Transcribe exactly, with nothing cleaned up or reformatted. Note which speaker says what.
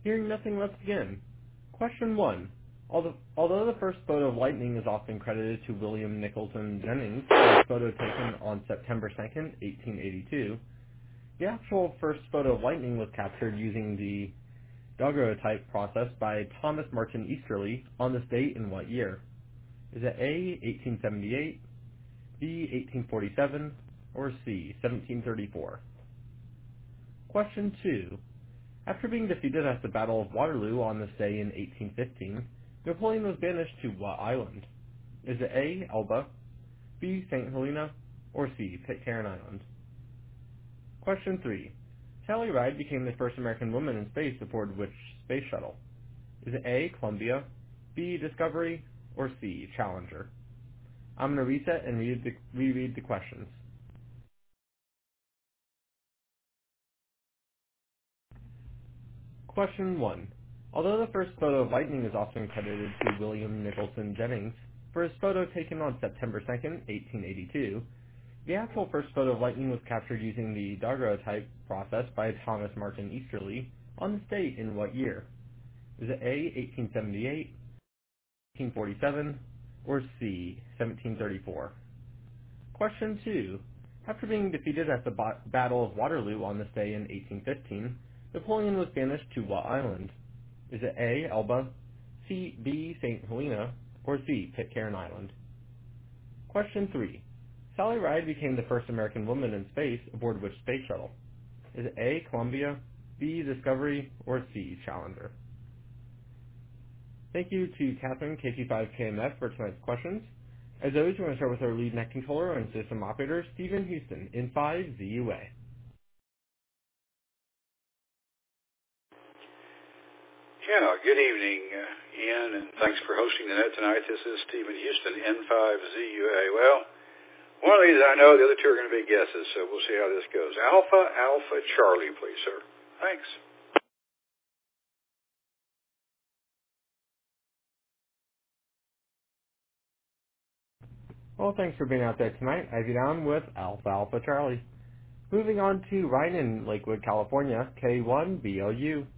Speaker 1: Hearing nothing, let's begin. Question one. Although, although the first photo of lightning is often credited to William Nicholson Jennings, a photo taken on September second, eighteen eighty-two, the actual first photo of lightning was captured using the daguerreotype process by Thomas Martin Easterly on this date in what year? Is it A, eighteen seventy-eight, B, eighteen forty-seven, or C, seventeen thirty-four? Question two. After being defeated at the Battle of Waterloo on this day in eighteen fifteen, Napoleon was banished to what island? Is it A, Elba, B, Saint Helena, or C, Pitcairn Island? Question three. Sally Ride became the first American woman in space aboard which space shuttle? Is it A, Columbia, B, Discovery, or C, Challenger? I'm going to reset and read the, reread the questions. Question one. Although the first photo of lightning is often credited to William Nicholson Jennings for his photo taken on September second, eighteen eighty-two, the actual first photo of lightning was captured using the daguerreotype process by Thomas Martin Easterly on this date in what year? Is it A, eighteen seventy-eight, eighteen forty-seven, or C, seventeen thirty-four? Question two. After being defeated at the ba- Battle of Waterloo on this day in eighteen fifteen, Napoleon was banished to what island? Is it A, Elba, C, B, Saint Helena, or C, Pitcairn Island? Question three. Sally Ride became the first American woman in space aboard which space shuttle? Is it A, Columbia, B, Discovery, or C, Challenger? Thank you to Catherine, K T five K M F, for tonight's questions. As always, we're going to start with our lead net controller and system operator, Stephen Houston, in five Z U A.
Speaker 2: Yeah, good evening, uh, Ian, and thanks for hosting the net tonight. This is Stephen Houston, N five Z U A. Well, one of these I know, the other two are going to be guesses, so we'll see how this goes. Alpha, Alpha, Charlie, please, sir. Thanks.
Speaker 1: Well, thanks for being out there tonight. I have you down with Alpha Alpha Charlie. Moving on to Ryan in Lakewood, California, K one B O U.